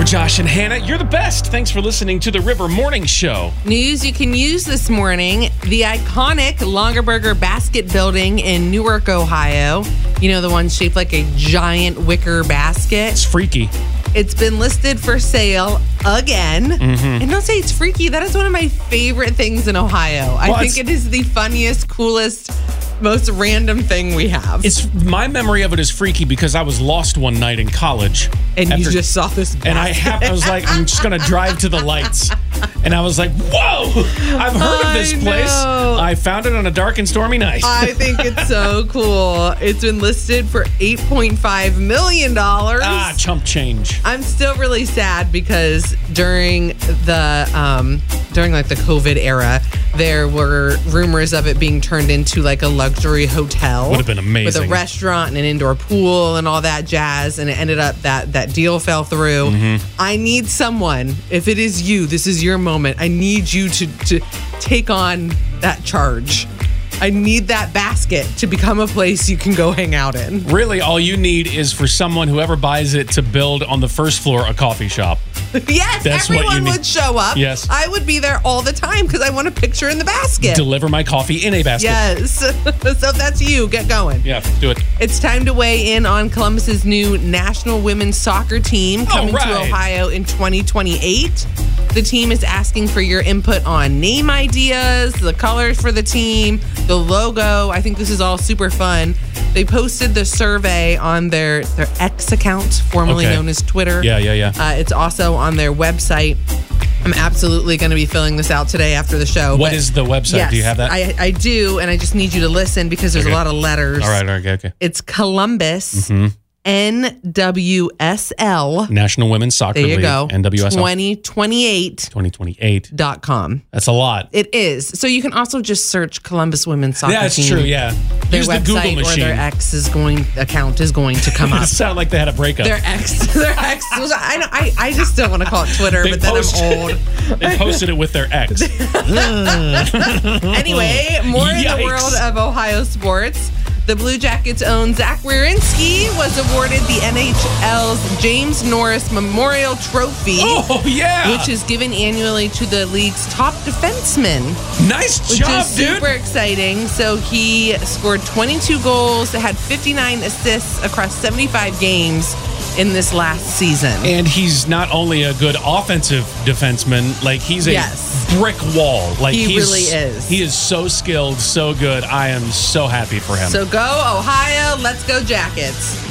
We're Josh and Hannah. You're the best. Thanks for listening to the River Morning Show. News you can use this morning. The iconic Longaberger Basket Building in Newark, Ohio. You know, the one shaped like a giant wicker basket. It's freaky. It's been listed for sale again. And don't say it's freaky. That is one of my favorite things in Ohio. I think it is the funniest, coolest, most random thing we have. It's my memory of it is freaky because I was lost one night in college. And you just saw this basket. And I was like, I'm just going to drive to the lights. And I was like, whoa, I've heard of this place. I found it on a dark and stormy night. I think it's so cool. It's been listed for $8.5 million. Chump change. I'm still really sad because during the COVID era, there were rumors of it being turned into like a luxury hotel. Would have been amazing. With a restaurant and an indoor pool and all that jazz. And it ended up that deal fell through. I need someone, if it is you, this is your moment. I need you to take on that charge. I need that basket to become a place you can go hang out in. Really, all you need is for someone, whoever buys it, to build on the first floor a coffee shop. Yes, That's everyone would show up. Yes. I would be there all the time because I want a picture in the basket. Deliver my coffee in a basket. Yes. So if that's you, get going. Yeah, do it. It's time to weigh in on Columbus's new national women's soccer team coming to Ohio in 2028. The team is asking for your input on name ideas, the colors for the team, the logo. I think this is all super fun. They posted the survey on their X account, formerly known as Twitter. Yeah. It's also on their website. I'm absolutely going to be filling this out today after the show. What is the website? Yes, do you have that? I do, and I just need you to listen because there's a lot of letters. All right, okay. It's Columbus, NWSL. National Women's Soccer League. There you go. NWSL. 2028.com. That's a lot. It is. So you can also just search Columbus Women's Soccer Team. Yeah, it's true, yeah. Their Use the website Google machine. or their account is going to come up. It sounded like they had a breakup. Their X. I just don't want to call it Twitter, but then I'm old. They posted it with their ex. Anyway, more in the world of Ohio sports. The Blue Jackets' own Zach Werenski was awarded the NHL's James Norris Memorial Trophy. Oh, yeah. Which is given annually to the league's top defenseman. Nice Which job, is super exciting. So he scored 22 goals, had 59 assists across 75 games in this last season. And he's not only a good offensive defenseman, like he's a brick wall. Like he really is. He is so skilled, so good. I am so happy for him. So go Ohio, let's go Jackets.